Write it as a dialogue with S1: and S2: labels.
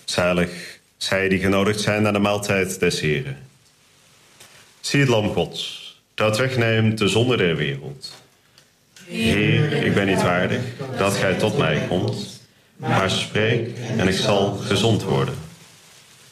S1: Zalig zij die genodigd zijn naar de maaltijd des Heren. Zie het lam Gods, dat wegneemt de zonde der wereld. Heer, ik ben niet waardig dat gij tot mij komt, maar spreek en ik zal gezond worden.